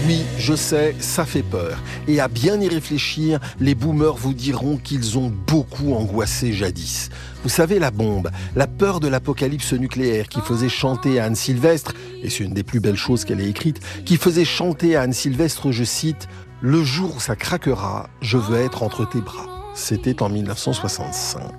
Oui, je sais, ça fait peur. Et à bien y réfléchir, les boomers vous diront qu'ils ont beaucoup angoissé jadis. Vous savez, la bombe, la peur de l'apocalypse nucléaire qui faisait chanter à Anne Sylvestre, et c'est une des plus belles choses qu'elle ait écrites, qui faisait chanter à Anne Sylvestre, je cite, « Le jour où ça craquera, je veux être entre tes bras ». C'était en 1965.